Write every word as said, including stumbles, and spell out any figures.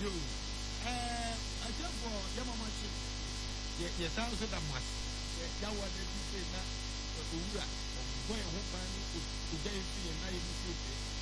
yo eh ajafo yamama chi ye ye san so da mas ya wa da bi se na owura boy ho ban ni o dai fi na ye ni fi